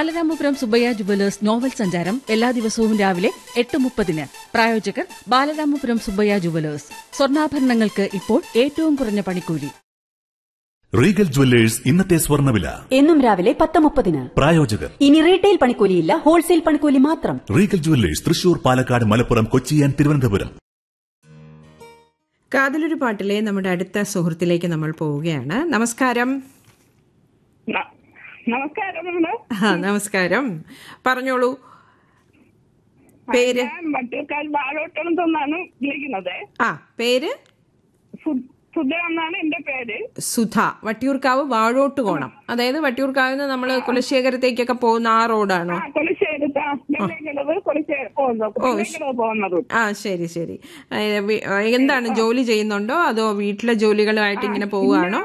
Balaramapuram Subbaiah jewellers novel സഞ്ചാരം എല്ലാ ദിവസവും രാവിലെ 8:30. പ്രായോജകർ ബാലരാമപുരം സുബ്ബയ്യ ജുവലേഴ്സ്. സ്വർണ്ണാഭരണങ്ങൾക്ക് ഇപ്പോൾ ഏറ്റവും കുറഞ്ഞ പണിക്കൂലി. റീഗൽ ജുവല്ലേഴ്സ് ഇന്നത്തെ സ്വർണ്ണവില എന്നും രാവിലെ 10:30. പ്രായോജകർ ഇനി റീറ്റെയിൽ പണിക്കൂലിയില്ല, ഹോൾസെയിൽ പണിക്കൂലി മാത്രം. Regal jewellers Thrissur, Palakkad, Malappuram, Kochi and Thiruvananthapuram. കാതിലൊരു പാട്ടിലെ നമ്മുടെ അടുത്ത സുഹൃത്തിലേക്ക് നമ്മൾ പോവുകയാണ്. നമസ്കാരം. നമസ്കാരം, പറഞ്ഞോളൂ. പേര്? വിളിക്കുന്നത്. പേര് സുധ എന്നാണ് എന്റെ പേര്. സുധ. വട്ടിയൂർക്കാവ് വാഴോട്ടുകോണം, അതായത് വട്ടിയൂർക്കാവിൽ നമ്മൾ കുലശേഖരത്തേക്കൊക്കെ പോകുന്ന ആ റോഡാണോ? ശരി ശരി. എന്താണ്, ജോലി ചെയ്യുന്നുണ്ടോ അതോ വീട്ടിലെ ജോലികളുമായിട്ട് ഇങ്ങനെ പോവുകയാണോ?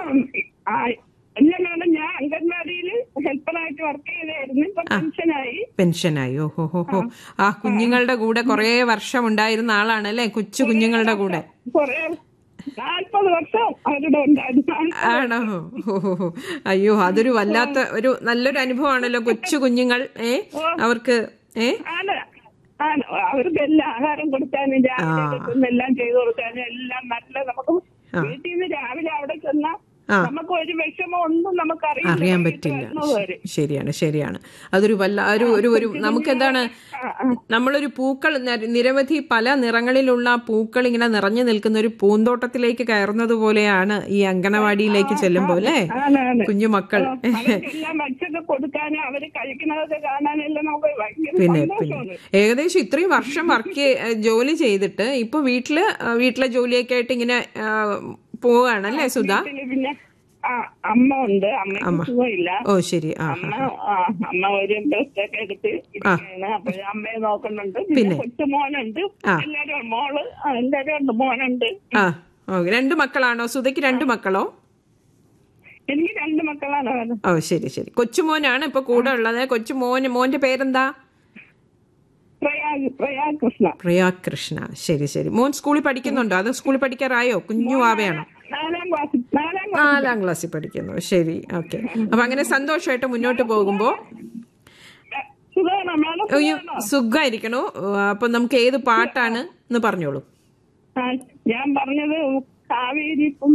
ഞാൻ അംഗൻവാടിയിൽ ഹെൽപ്പറായിട്ട് വർക്ക് ചെയ്തായിരുന്നു. ഇപ്പൊ പെൻഷനായി. ഓഹോ. ആ കുഞ്ഞുങ്ങളുടെ കൂടെ കുറെ വർഷം ഉണ്ടായിരുന്ന ആളാണല്ലേ, കൊച്ചു കുഞ്ഞുങ്ങളുടെ കൂടെ. 40 വർഷം അവരുടെ ഉണ്ടായിരുന്നു. ആണോ? ഓഹോ. അയ്യോ, അതൊരു വല്ലാത്ത ഒരു നല്ലൊരു അനുഭവമാണല്ലോ. കൊച്ചു കുഞ്ഞുങ്ങൾ അവർക്ക് അവർക്ക് എല്ലാം ആഹാരം കൊടുക്കാനും രാവിലെ എല്ലാം ചെയ്തു കൊടുക്കാനും എല്ലാം നല്ല. നമുക്ക് വീട്ടിൽ നിന്ന് രാവിലെ അവിടെ ചെന്നാൽ നമുക്ക് ഒരു വിഷമം ഒന്നും നമുക്ക് അറിയാൻ പറ്റില്ല. ശരിയാണ്. അതൊരു ഒരു നമുക്ക് എന്താണ്, നമ്മളൊരു പൂക്കൾ, നിരവധി പല നിറങ്ങളിലുള്ള പൂക്കൾ ഇങ്ങനെ നിറഞ്ഞു നിൽക്കുന്ന ഒരു പൂന്തോട്ടത്തിലേക്ക് കയറുന്നത് പോലെയാണ് ഈ അങ്കണവാടിയിലേക്ക് ചെല്ലുമ്പോൾ അല്ലേ, കുഞ്ഞുമക്കൾ. കൊടുക്കാനും അവര് കഴിക്കുന്നതൊക്കെ കാണാനെല്ലാം നമുക്ക് പിന്നെ ഏകദേശം ഇത്രയും വർഷം ജോലി ചെയ്തിട്ട് ഇപ്പൊ വീട്ടിലെ ജോലിയൊക്കെ ആയിട്ട് ഇങ്ങനെ പോവാണല്ലേ സുധ? പിന്നെ അമ്മ ഉണ്ട്, അമ്മയ്ക്ക് സുഖമില്ല. ഓ ശരി. അമ്മ ഒരു ബ്രസ്റ്റ് ഒക്കെ എടുത്ത് അപ്പൊ അമ്മയെ നോക്കുന്നുണ്ട്. പിന്നെ കൊച്ചുമോനുണ്ട്, എല്ലാരും മോള് എല്ലാരും ഉണ്ട്, മോനുണ്ട്. 2 മക്കളാണോ സുധയ്ക്ക്? 2 മക്കളോ? എനിക്ക് 2 മക്കളാണ്. ഓ ശരി. കൊച്ചുമോനാണ് ഇപ്പൊ കൂടെ ഉള്ളത്. മോന്റെ പേരെന്താ? പ്രയാഗ് കൃഷ്ണ. ശരി. മോൻ സ്കൂളിൽ പഠിക്കുന്നുണ്ടോ അതോ സ്കൂളിൽ പഠിക്കാറായോ? കുഞ്ഞു ആവയാണോ? 4ാം ക്ലാസ്സിൽ പഠിക്കുന്നു. ശരി, ഓക്കെ. അപ്പൊ അങ്ങനെ സന്തോഷമായിട്ട് മുന്നോട്ട് പോകുമ്പോ സുഖമായിരിക്കണോ? അപ്പൊ നമുക്ക് ഏത് പാട്ടാണ് എന്ന് പറഞ്ഞോളൂ. ഞാൻ പറഞ്ഞത് കാവേരി